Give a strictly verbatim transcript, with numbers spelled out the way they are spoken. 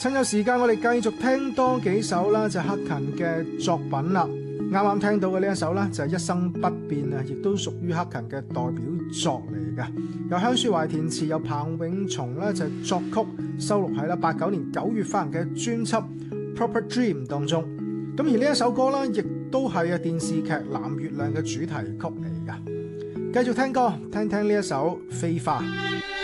趁有時間，我哋繼續聽多幾首啦，就係克勤嘅作品啦。啱啱聽到嘅呢一首咧，就係一生不變啊，亦都屬於克勤嘅代表作嚟嘅。由香書懷填詞，由彭永松咧就作曲，收錄喺啦八九年九月發行嘅專輯《Proper Dream》當中。咁而呢一首歌咧，亦都係啊電視劇《藍月亮》嘅主題曲嚟噶。繼續聽歌，聽聽呢一首《飛花》。